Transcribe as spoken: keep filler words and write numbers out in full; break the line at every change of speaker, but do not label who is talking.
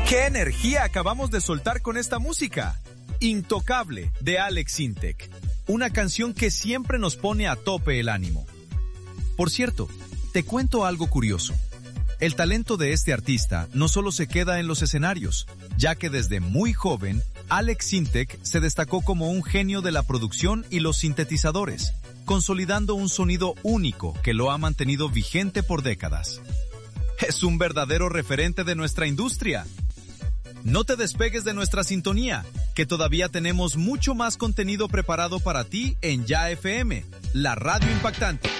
¿Qué energía acabamos de soltar con esta música? Intocable, de Alex Intec. Una canción que siempre nos pone a tope el ánimo. Por cierto, te cuento algo curioso. El talento de este artista no solo se queda en los escenarios, ya que desde muy joven, Alex Intec se destacó como un genio de la producción y los sintetizadores, consolidando un sonido único que lo ha mantenido vigente por décadas. Es un verdadero referente de nuestra industria. No te despegues de nuestra sintonía, que todavía tenemos mucho más contenido preparado para ti en Ya F M, la radio impactante.